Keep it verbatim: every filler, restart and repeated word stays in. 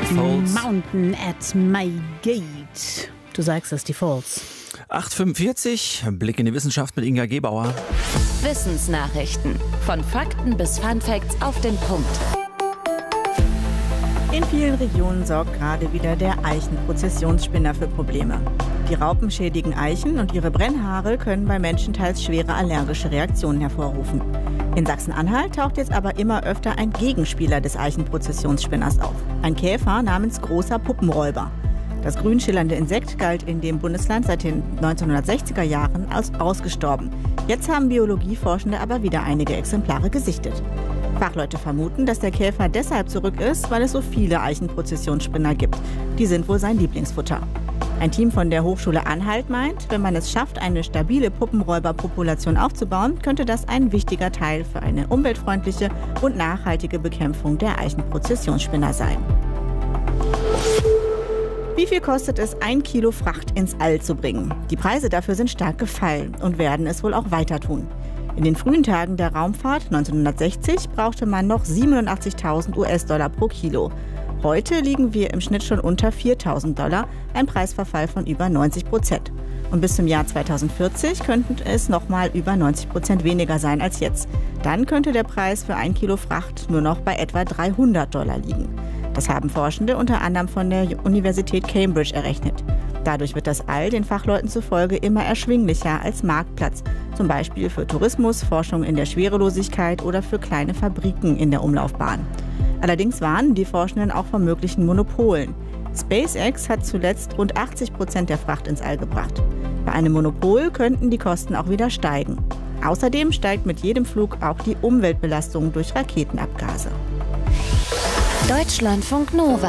Falls. Mountain at my gate. Du sagst es, die Falls. acht Uhr fünfundvierzig, Blick in die Wissenschaft mit Inga Gebauer. Wissensnachrichten. Von Fakten bis Funfacts auf den Punkt. In vielen Regionen sorgt gerade wieder der Eichenprozessionsspinner für Probleme. Die Raupen schädigen Eichen und ihre Brennhaare können bei Menschen teils schwere allergische Reaktionen hervorrufen. In Sachsen-Anhalt taucht jetzt aber immer öfter ein Gegenspieler des Eichenprozessionsspinners auf. Ein Käfer namens großer Puppenräuber. Das grün schillernde Insekt galt in dem Bundesland seit den neunzehnhundertsechziger Jahren als ausgestorben. Jetzt haben Biologieforschende aber wieder einige Exemplare gesichtet. Fachleute vermuten, dass der Käfer deshalb zurück ist, weil es so viele Eichenprozessionsspinner gibt. Die sind wohl sein Lieblingsfutter. Ein Team von der Hochschule Anhalt meint, wenn man es schafft, eine stabile Puppenräuberpopulation aufzubauen, könnte das ein wichtiger Teil für eine umweltfreundliche und nachhaltige Bekämpfung der Eichenprozessionsspinner sein. Wie viel kostet es, ein Kilo Fracht ins All zu bringen? Die Preise dafür sind stark gefallen und werden es wohl auch weiter tun. In den frühen Tagen der Raumfahrt neunzehnhundertsechzig brauchte man noch siebenundachtzigtausend US-Dollar pro Kilo. Heute liegen wir im Schnitt schon unter viertausend Dollar, ein Preisverfall von über neunzig Prozent. Und bis zum Jahr zweitausendvierzig könnten es nochmal über neunzig Prozent weniger sein als jetzt. Dann könnte der Preis für ein Kilo Fracht nur noch bei etwa dreihundert Dollar liegen. Das haben Forschende unter anderem von der Universität Cambridge errechnet. Dadurch wird das All den Fachleuten zufolge immer erschwinglicher als Marktplatz, zum Beispiel für Tourismus, Forschung in der Schwerelosigkeit oder für kleine Fabriken in der Umlaufbahn. Allerdings warnen die Forschenden auch vor möglichen Monopolen. SpaceX hat zuletzt rund achtzig Prozent der Fracht ins All gebracht. Bei einem Monopol könnten die Kosten auch wieder steigen. Außerdem steigt mit jedem Flug auch die Umweltbelastung durch Raketenabgase. Deutschlandfunk Nova.